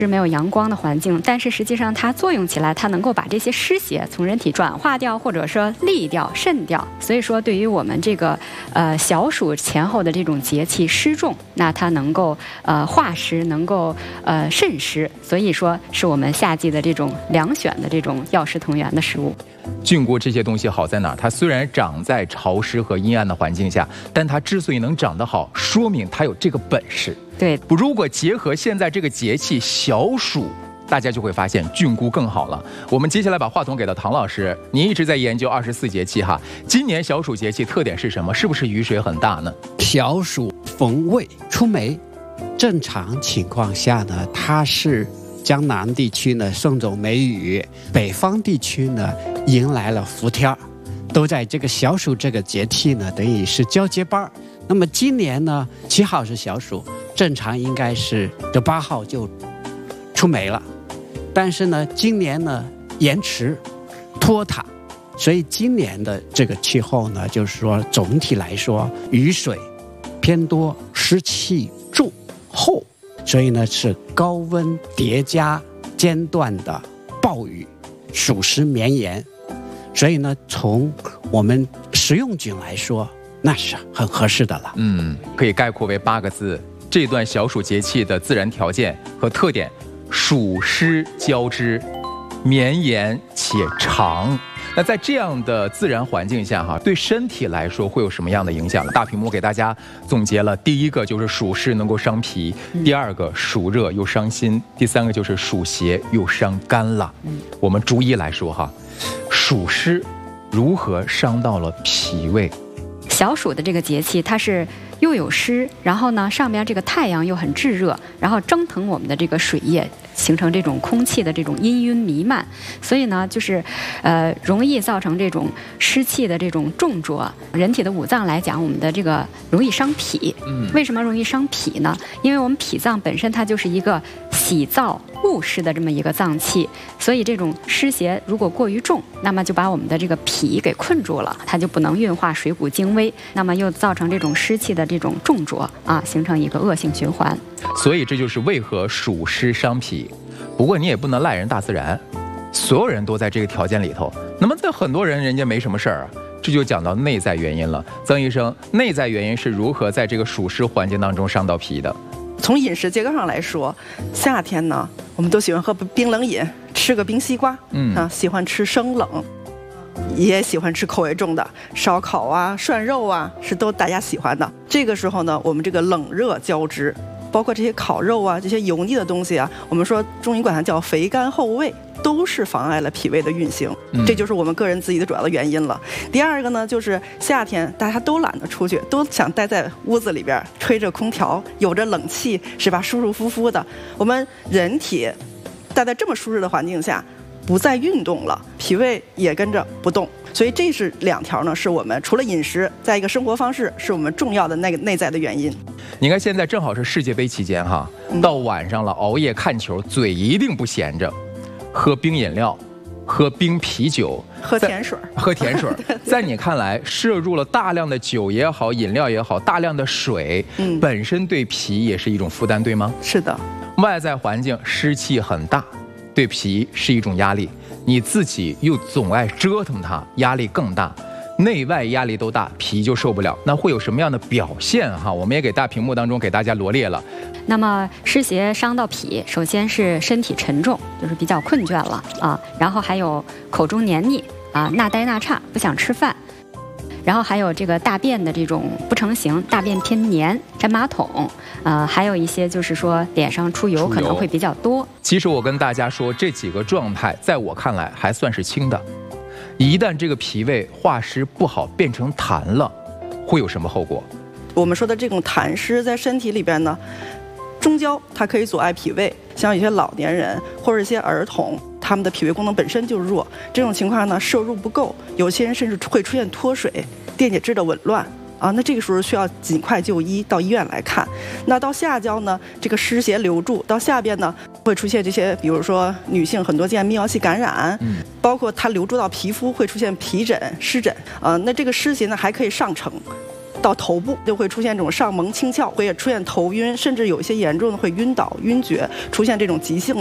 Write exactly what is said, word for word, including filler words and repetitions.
是没有阳光的环境，但是实际上它作用起来，它能够把这些湿邪从人体转化掉，或者说利掉、渗掉。所以说，对于我们这个呃小暑前后的这种节气湿重，那它能够呃化湿，能够呃渗湿，所以说是我们夏季的这种良选的这种药食同源的食物。 菌菇这些东西好在哪儿？它虽然长在潮湿和阴暗的环境下，但它之所以能长得好，说明它有这个本事。 对， 如果结合现在这个节气小暑，大家就会发现菌菇更好了。我们接下来把话筒给到唐老师，您一直在研究二十四节气哈，今年小暑节气特点是什么？是不是雨水很大呢？ 小暑逢未出梅，正常情况下呢，它是江南地区呢送走梅雨，北方地区呢迎来了伏天，都在这个小暑这个节气呢，等于是交接班。那么今年呢，七号是小暑，正常应该是这八号就出梅了，但是呢，今年呢延迟拖沓，所以今年的这个气候呢，就是说总体来说雨水偏多，湿气重厚，所以呢是高温叠加间断的暴雨，暑湿绵延，所以呢从我们食用菌来说，那是很合适的了。 嗯，可以概括为八个字：这段小暑节气的自然条件和特点，暑湿交织，绵延且长。那在这样的自然环境下哈，对身体来说会有什么样的影响呢？大屏幕给大家总结了，第一个就是暑湿能够伤脾，第二个暑热又伤心，第三个就是暑邪又伤肝了。我们逐一来说哈，暑湿如何伤到了脾胃？ 小暑的这个节气，它是又有湿，然后呢，上边这个太阳又很炙热，然后蒸腾我们的这个水液，形成这种空气的这种氤氲弥漫，所以呢，就是呃，容易造成这种湿气的这种重浊。人体的五脏来讲，我们的这个容易伤脾。为什么容易伤脾呢？因为我们脾脏本身它就是一个喜燥恶湿的这么一个脏器，所以这种湿邪如果过于重，那么就把我们的这个脾给困住了，它就不能运化水谷精微，那么又造成这种湿气的这种重浊啊，形成一个恶性循环。 所以这就是为何暑湿伤脾。不过你也不能赖人大自然，所有人都在这个条件里头，那么在很多人人家没什么事儿啊，这就讲到内在原因了。曾医生，内在原因是如何在这个暑湿环境当中伤到脾的？ 从饮食结构上来说，夏天呢，我们都喜欢喝冰冷饮，吃个冰西瓜，嗯啊，喜欢吃生冷，也喜欢吃口味重的烧烤啊、涮肉啊，是都大家喜欢的。这个时候呢，我们这个冷热交织，包括这些烤肉啊、这些油腻的东西啊，我们说中医管它叫肥甘厚味，都是妨碍了脾胃的运行，这就是我们个人自己的主要的原因了。第二个呢，就是夏天大家都懒得出去，都想待在屋子里边，吹着空调，有着冷气，是吧？舒舒服服的。我们人体待在这么舒适的环境下，不再运动了，脾胃也跟着不动。所以这是两条呢，是我们除了饮食，再一个生活方式，是我们重要的那个内在的原因。 你看现在正好是世界杯期间哈，到晚上了，熬夜看球，嘴一定不闲着，喝冰饮料，喝冰啤酒， 喝甜水， 喝甜水。在你看来，摄入了大量的酒也好，饮料也好，大量的水，嗯，本身对脾也是一种负担，对吗？ 是的。 外在环境湿气很大，对脾是一种压力，你自己又总爱折腾它，压力更大。内外压力都大，脾就受不了，那会有什么样的表现哈？我们也给大屏幕当中给大家罗列了。 那么湿邪伤到脾，首先是身体沉重，就是比较困倦了啊，然后还有口中黏腻啊，纳呆纳差，不想吃饭，然后还有这个大便的这种不成形，大便偏黏，粘马桶，呃，还有一些就是说脸上出油可能会比较多。 其实我跟大家说，这几个状态在我看来还算是轻的。一旦这个脾胃化湿不好，变成痰了，会有什么后果？ 我们说的这种痰湿在身体里边呢，中焦它可以阻碍脾胃，像有些老年人或者一些儿童，他们的脾胃功能本身就弱，这种情况呢摄入不够，有些人甚至会出现脱水、电解质的紊乱。啊，那这个时候需要尽快就医，到医院来看。那到下焦呢，这个湿邪留住，到下边呢会出现这些，比如说女性很多见泌尿系感染，嗯，包括它留住到皮肤会出现皮疹、湿疹。啊、呃，那这个湿邪呢还可以上承， 到头部就会出现这种上蒙清窍，会出现头晕，甚至有一些严重的会晕倒、晕厥，出现这种急性